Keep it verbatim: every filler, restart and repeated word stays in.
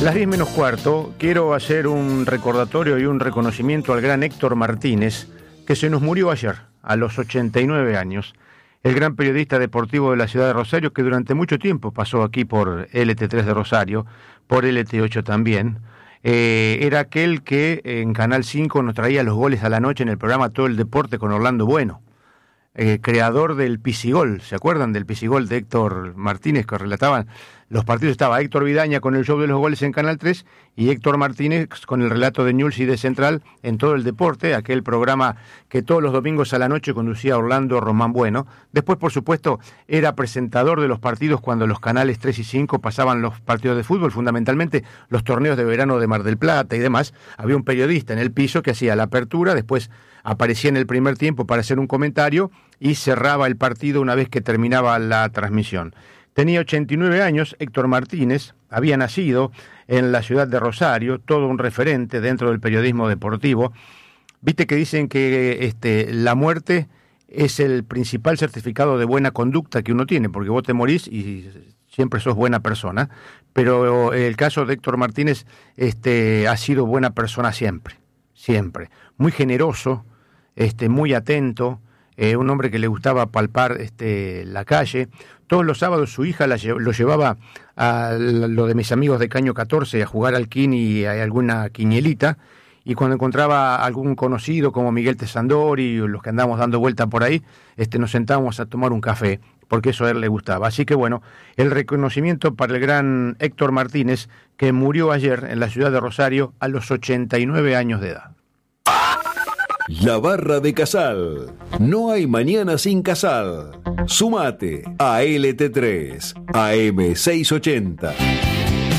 Las diez menos cuarto, quiero hacer un recordatorio y un reconocimiento al gran Héctor Martínez, que se nos murió ayer, a los ochenta y nueve años. El gran periodista deportivo de la ciudad de Rosario, que durante mucho tiempo pasó aquí por L T tres de Rosario, por L T ocho también. Eh, era aquel que en Canal cinco nos traía los goles a la noche en el programa Todo el Deporte con Orlando Bueno. Eh, creador del Pisigol, ¿se acuerdan del Pisigol de Héctor Martínez que relataban los partidos? Estaba Héctor Vidaña con el show de los goles en Canal tres y Héctor Martínez con el relato de Newell's y de Central en Todo el Deporte, aquel programa que todos los domingos a la noche conducía Orlando Román Bueno. Después, por supuesto, era presentador de los partidos cuando los canales tres y cinco pasaban los partidos de fútbol, fundamentalmente los torneos de verano de Mar del Plata y demás. Había un periodista en el piso que hacía la apertura, después aparecía en el primer tiempo para hacer un comentario y cerraba el partido una vez que terminaba la transmisión. Tenía ochenta y nueve años, Héctor Martínez, había nacido en la ciudad de Rosario, todo un referente dentro del periodismo deportivo. Viste que dicen que este, la muerte es el principal certificado de buena conducta que uno tiene, porque vos te morís y siempre sos buena persona, pero el caso de Héctor Martínez este, ha sido buena persona siempre, siempre. Muy generoso, este, muy atento, eh, un hombre que le gustaba palpar este, la calle. Todos los sábados su hija la, lo llevaba a lo de mis amigos de Caño catorce a jugar al quini y a alguna quinielita, y cuando encontraba algún conocido como Miguel Tesandori o los que andábamos dando vuelta por ahí, este, nos sentábamos a tomar un café, porque eso a él le gustaba. Así que bueno, el reconocimiento para el gran Héctor Martínez, que murió ayer en la ciudad de Rosario a los ochenta y nueve años de edad. La Barra de Casal. No hay mañana sin Casal. Sumate a L T tres, A M seiscientos ochenta.